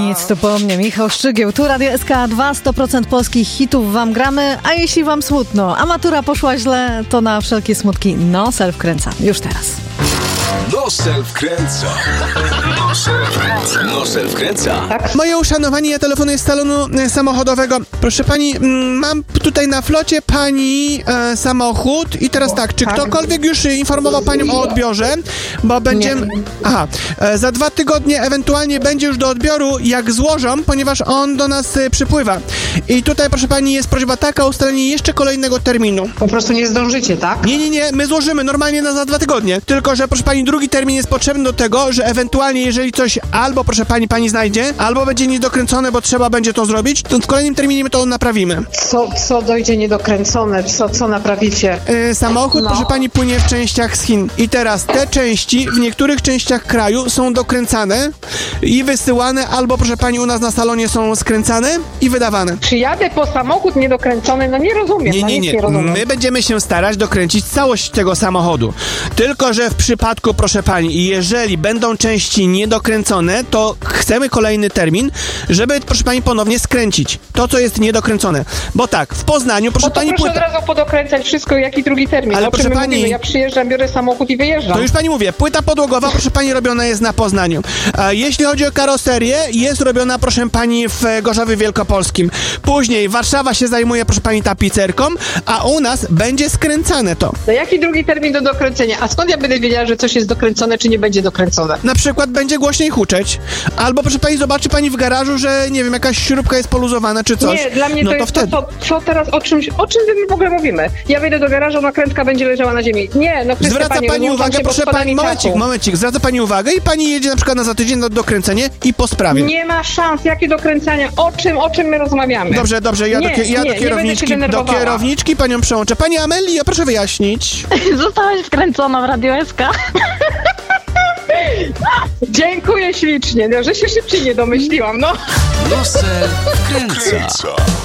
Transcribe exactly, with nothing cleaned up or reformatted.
Nic tu po mnie, Michał Szczygieł, tu Radio S K dwa, sto procent polskich hitów wam gramy, a jeśli wam smutno, a matura poszła źle, to na wszelkie smutki No-Self wkręca, już teraz. No-Self wkręca. No-Self wkręca. No-Self wkręca. Moje uszanowanie, ja telefonuję z salonu e, samochodowego. Proszę pani, m, mam tutaj na flocie pani e, samochód i teraz tak, czy ktokolwiek już informował panią o odbiorze, bo będziemy... Aha, e, za dwa tygodnie ewentualnie będzie już do odbioru, jak złożą, ponieważ on do nas e, przypływa. I tutaj, proszę pani, jest prośba taka o ustalenie jeszcze kolejnego terminu. Po prostu nie zdążycie, tak? Nie, nie, nie, my złożymy normalnie na za dwa tygodnie. Tylko, że proszę pani, drugi termin jest potrzebny do tego, że ewentualnie jeżeli coś albo, proszę pani, pani znajdzie, albo będzie niedokręcone, bo trzeba będzie to zrobić, to w kolejnym terminie my to naprawimy. Co, co dojdzie niedokręcone? Co, co naprawicie? Yy, samochód, No. proszę pani, płynie w częściach z Chin. I teraz te części w niektórych częściach kraju są dokręcane i wysyłane, albo, proszę pani, u nas na salonie są skręcane i wydawane. Przyjadę po samochód niedokręcony? No nie rozumiem. Nie, no nie, nic nie. rozumiem. My będziemy się starać dokręcić całość tego samochodu. Tylko, że w przypadku, proszę pani, jeżeli będą części niedokręcone, to chcemy kolejny termin, żeby, proszę pani, ponownie skręcić to, co jest niedokręcone. Bo tak, w Poznaniu, proszę No to pani, proszę płyta... od razu podokręcać wszystko, jaki drugi termin. Ale o czym proszę my pani- mówimy? Ja przyjeżdżam, biorę samochód i wyjeżdżam. To już pani mówię, płyta podłogowa, proszę pani, robiona jest na Poznaniu. A jeśli chodzi o karoserię, jest robiona, proszę pani, w Gorzowie Wielkopolskim. Później Warszawa się zajmuje, proszę pani, tapicerką, a u nas będzie skręcane to. No jaki drugi termin do dokręcenia? A skąd ja będę wiedziała, że coś jest dokręcone, czy nie będzie dokręcone? Na przykład będzie głośniej huczeć, albo, proszę pani, zobaczy pani w garażu, że, nie wiem, jakaś śrubka jest poluzowana, czy coś. Nie, dla mnie no to, to jest wtedy. to, co, co teraz, o czymś, o czym my w ogóle mówimy? Ja wejdę do garażu, nakrętka będzie leżała na ziemi. Nie, no Chryste, Zwraca pani, pani wyłączam uwagę, się, bo proszę spada pani, mi momencik, czasu. momencik, zwraca pani uwagę i pani jedzie na przykład na za tydzień na dokręcenie i po sprawie. Nie ma szans, jakie dokręcania, o czym, o czym my rozmawiamy? Dobrze, dobrze, ja, Nie, do, kie- ja nie, do nie będę się kierowniczki, do denerwowała. kierowniczki panią przełączę. Pani Amelio, proszę wyjaśnić. Zostałaś wkręcona w Radio S K. Dziękuję ślicznie, no, że się szybciej nie domyśliłam, no. No-Self wkręca.